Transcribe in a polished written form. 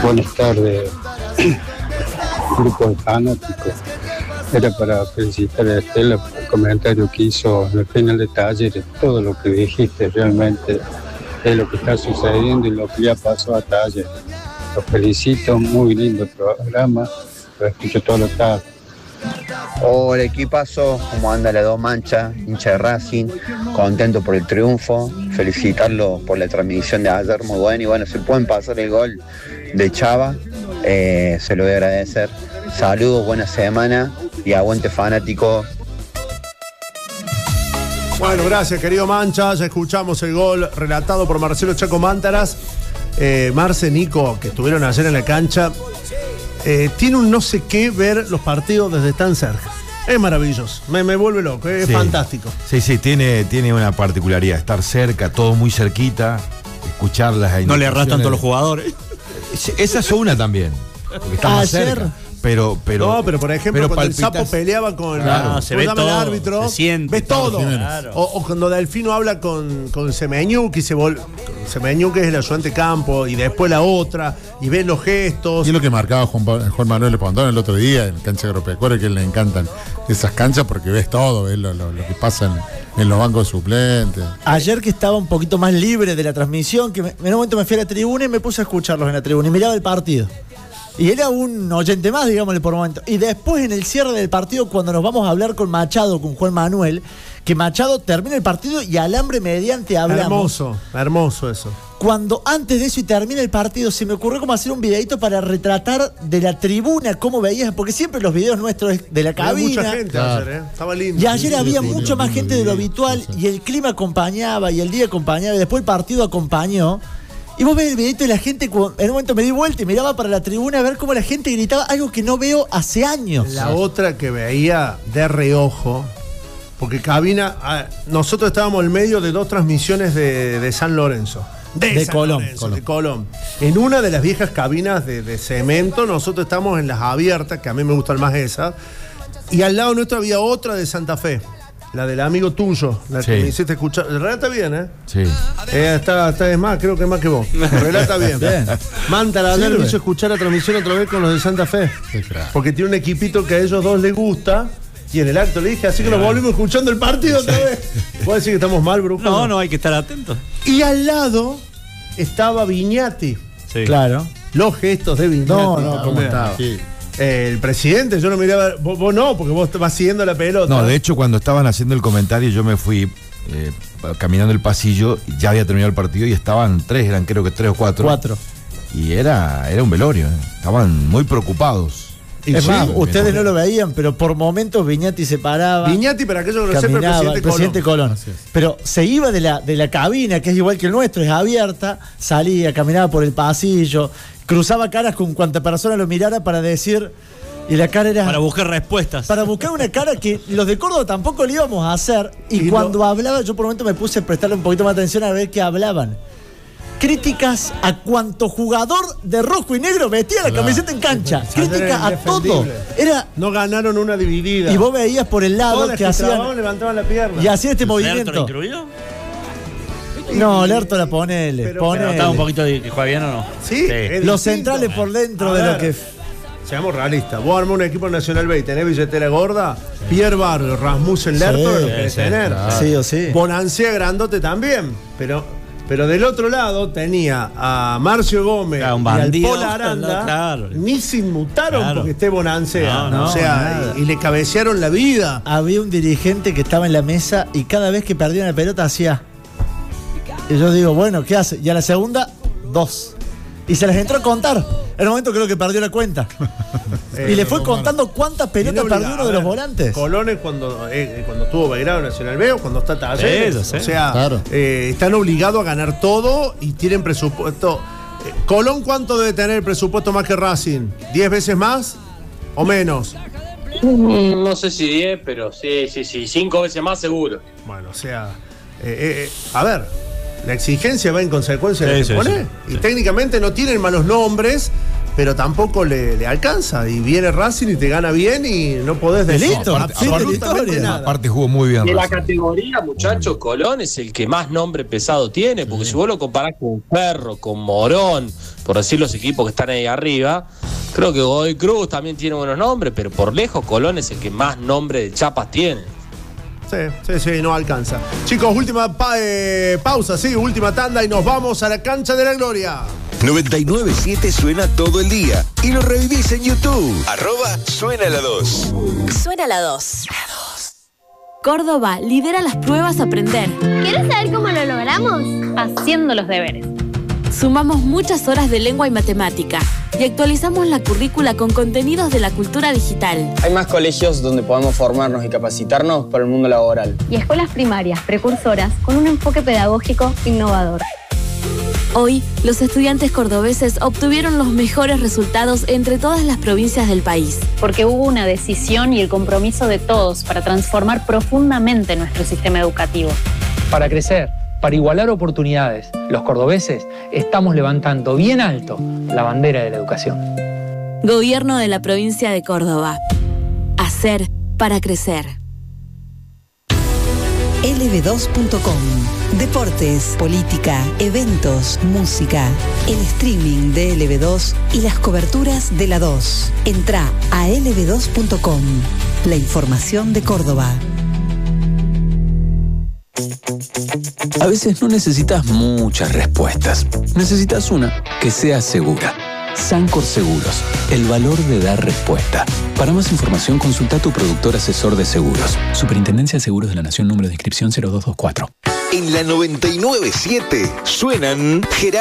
Buenas tardes, grupo de fanáticos. Era para felicitar a Estela por el comentario que hizo en el final de Talleres. Todo lo que dijiste realmente es lo que está sucediendo y lo que ya pasó a Talleres. Los felicito, muy lindo programa, lo escucho todos los tardes. Hola equipazo, ¿cómo anda la dos manchas? Hincha de Racing, contento por el triunfo, felicitarlo por la transmisión de ayer, muy bueno, y bueno, si pueden pasar el gol de Chava, se lo voy a agradecer. Saludos, buena semana y aguante fanático. Bueno, gracias querido Mancha, ya escuchamos el gol relatado por Marcelo Chaco Mántaras. Marce, Nico, que estuvieron ayer en la cancha, tiene un no sé qué ver los partidos desde tan cerca. Es maravilloso, me vuelve loco, es fantástico. Sí, tiene una particularidad, estar cerca, todo muy cerquita, escuchar las indicaciones. No le arrastran todos los jugadores. Esa es una también, porque está más cerca. Pero por ejemplo, cuando el Sapo peleaba con se ve todo, el árbitro, se siente, ves todo. Claro. O cuando Delfino habla con Semeñu, Semeñu, que es el ayudante de campo, y después la otra, y ves los gestos. Y es lo que marcaba Juan Manuel Espondón el otro día en cancha agropecuaria, que le encantan esas canchas porque ves todo, ves lo que pasa en los bancos suplentes. Ayer que estaba un poquito más libre de la transmisión, que en un momento me fui a la tribuna y me puse a escucharlos en la tribuna y miraba el partido. Y era un oyente más, digámosle, por momento. Y después, en el cierre del partido, cuando nos vamos a hablar con Machado, con Juan Manuel, que Machado termina el partido y alambre mediante hablamos. Hermoso eso. Cuando antes de eso y termina el partido, se me ocurrió como hacer un videito para retratar de la tribuna cómo veías, porque siempre los videos nuestros es de la cabina. Había mucha gente ayer, estaba lindo. Y ayer había mucha más gente de lo habitual, y el clima acompañaba, y el día acompañaba, y después el partido acompañó. Y vos ves el videito y la gente, en un momento me di vuelta y miraba para la tribuna a ver cómo la gente gritaba algo que no veo hace años. La otra que veía de reojo, porque cabina, nosotros estábamos en medio de dos transmisiones de San Lorenzo. De Colón. En una de las viejas cabinas de cemento, nosotros estamos en las abiertas, que a mí me gustan más esas, y al lado nuestro había otra de Santa Fe. La del amigo tuyo, la que me hiciste escuchar. Relata bien, ¿eh? Sí. Está es más, creo que es más que vos. Relata bien. Manta ayer me hizo escuchar la transmisión otra vez con los de Santa Fe. Porque tiene un equipito que a ellos dos les gusta. Y en el acto le dije, así que nos volvimos escuchando el partido otra vez. ¿Puedo decir que estamos mal, Brujo? No, hay que estar atentos. Y al lado estaba Viñati. Sí. Claro. Los gestos de Viñati. ¿Cómo estaba? Sí. El presidente, yo no miraba, vos no, porque vos vas siguiendo la pelota. No, de hecho, cuando estaban haciendo el comentario, yo me fui caminando el pasillo, ya había terminado el partido y estaban eran creo que 3 o 4. 4. Y era un velorio, estaban muy preocupados. Es más, ustedes no lo veían, pero por momentos Viñati se paraba. Viñati, para aquellos que no sepan, el presidente Colón. Pero se iba de la cabina, que es igual que el nuestro, es abierta, salía, caminaba por el pasillo, cruzaba caras con cuanta persona lo mirara para decir, y la cara era... Para buscar respuestas. Para buscar una cara que los de Córdoba tampoco le íbamos a hacer, y cuando hablaba, yo por un momento me puse a prestarle un poquito más atención a ver qué hablaban. Críticas a cuanto jugador de rojo y negro vestía la camiseta en cancha. Crítica a todo. No ganaron una dividida. Y vos veías por el lado que hacían... levantaban la pierna. Y hacían este movimiento. ¿Lerto incluido? No, Lerto la pone. Pero estaba un poquito de que juega bien o no. Sí. Los centrales por dentro de lo que... Seamos realistas. Vos armás un equipo Nacional B y tenés billetera gorda, Pierre Barrio, Rasmussen, Lerto, lo querés tener. Sí o sí. Bonancea grandote también. Pero del otro lado tenía a Marcio Gómez y al Pola Aranda. Ni se inmutaron porque esté Bonancea. Y le cabecearon la vida. Había un dirigente que estaba en la mesa y cada vez que perdía la pelota hacía. Y yo digo, bueno, ¿qué hace? Y a la segunda, 2. Y se les entró a contar. En un momento creo que perdió la cuenta. Y le fue contando cuántas pelotas perdió uno de los volantes. Colones cuando estuvo Belgrano Nacional B o cuando está Talleres. O sea, están obligados a ganar todo y tienen presupuesto. ¿Colón cuánto debe tener el presupuesto más que Racing? ¿10 veces más o menos? No sé si 10, pero sí, 5 veces más seguro. Bueno, o sea, a ver. La exigencia va en consecuencia de lo que pone. Y técnicamente no tienen malos nombres, pero tampoco le alcanza. Y viene Racing y te gana bien y no podés decir absolutamente nada. Aparte jugó muy bien. De la categoría, muchachos, Colón es el que más nombre pesado tiene, porque si vos lo comparás con Ferro, con Morón, por decir los equipos que están ahí arriba. Creo que Godoy Cruz también tiene buenos nombres, pero por lejos Colón es el que más nombre de chapas tiene. Sí, no alcanza. Chicos, última pausa, última tanda y nos vamos a la cancha de la gloria. 99.7 suena todo el día y lo revivís en YouTube. @Suena la 2. Suena la 2. Córdoba lidera las pruebas Aprender. ¿Quieres saber cómo lo logramos? Haciendo los deberes. Sumamos muchas horas de lengua y matemática y actualizamos la currícula con contenidos de la cultura digital. Hay más colegios donde podemos formarnos y capacitarnos para el mundo laboral. Y escuelas primarias precursoras con un enfoque pedagógico innovador. Hoy, los estudiantes cordobeses obtuvieron los mejores resultados entre todas las provincias del país. Porque hubo una decisión y el compromiso de todos para transformar profundamente nuestro sistema educativo. Para crecer, para igualar oportunidades, los cordobeses estamos levantando bien alto la bandera de la educación. Gobierno de la provincia de Córdoba. Hacer para crecer. lb2.com. Deportes, política, eventos, música, el streaming de LB2 y las coberturas de la 2. Entrá a lb2.com. La información de Córdoba. A veces no necesitas muchas respuestas. Necesitas una que sea segura. Sancor Seguros, el valor de dar respuesta. Para más información, consulta a tu productor asesor de seguros. Superintendencia de Seguros de la Nación, número de inscripción 0224. En la 99.7 suenan Gerardo